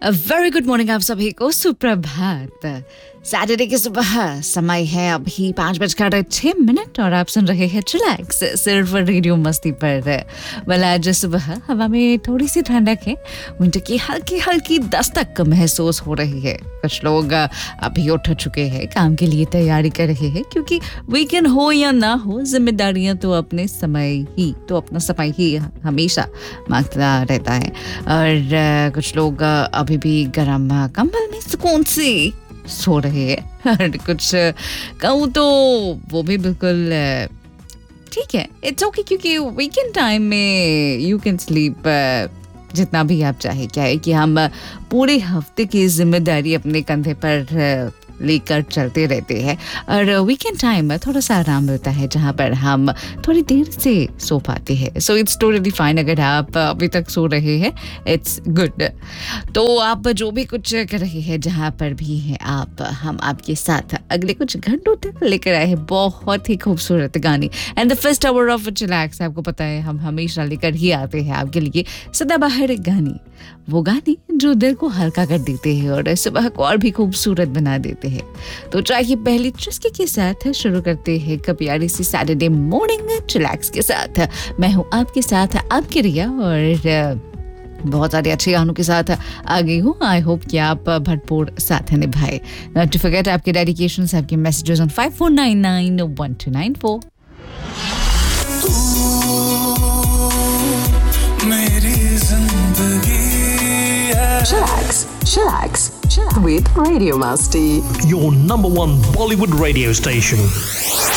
Very good morning आप सभी को, सुप्रभात। सैटरडे की सुबह समय है अभी 5:06 और आप सुन रहे हैं चिलैक्स सिर्फ रेडियो मस्ती पर। वाला आज सुबह हवा में थोड़ी सी ठंडक है, विंटर की हल्की हल्की दस्तक महसूस हो रही है। कुछ लोग अभी उठ चुके हैं, काम के लिए तैयारी कर रहे हैं, क्योंकि वीकेंड हो या ना हो जिम्मेदारियां तो अपना समय ही हमेशा मांगता रहता है। और कुछ लोग अभी भी गर्म कंबल में सुकून से सो रहे हैं और कुछ कहूँ तो वो भी बिल्कुल ठीक है, इट्स ओके, क्योंकि वीकेंड टाइम में यू कैन स्लीप जितना भी आप चाहे। क्या है कि हम पूरे हफ्ते की जिम्मेदारी अपने कंधे पर लेकर चलते रहते हैं और वीकेंड टाइम में थोड़ा सा आराम मिलता है, जहाँ पर हम थोड़ी देर से सो पाते हैं। सो इट्स टोटली फाइन अगर आप अभी तक सो रहे हैं, इट्स गुड। तो आप जो भी कुछ कर रहे हैं, जहाँ पर भी हैं आप, हम आपके साथ अगले कुछ घंटों तक लेकर आए हैं बहुत ही खूबसूरत गाने। And the first hour of chillax, आपको पता है हम हमेशा लेकर ही आते हैं आपके लिए सदाबहार गाने, वो गाने जो दिल को हल्का कर देते हैं और सुबह को और भी खूबसूरत बना देते हैं। तो चाहिए पहली चुस्की के साथ शुरू करते हैं कपियारी सी सैटरडे मॉर्निंग चिलैक्स के साथ। मैं हूँ आपके साथ आपकी रिया और बहुत सारे अच्छे गानों के साथ आ गई हूँ। आई होप कि आप भरपूर साथ निभाए। नॉट टू फॉरगेट आपके डेडिकेशंस, आपके messages on 54991294। Chillax with Radio Masti. Your number one Bollywood radio station.